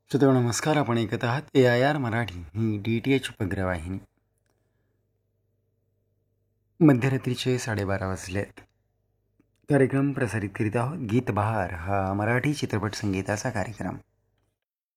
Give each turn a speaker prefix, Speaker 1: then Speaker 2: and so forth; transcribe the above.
Speaker 1: श्रोते नमस्कार. आपण ऐकत आहात AIR मराठी ही DTH उपग्रहवाहिनी. मध्यरात्रीचे 12:30 वाजलेत. कार्यक्रम प्रसारित करीत आहोत गीत बहार हा मराठी चित्रपट संगीताचा कार्यक्रम.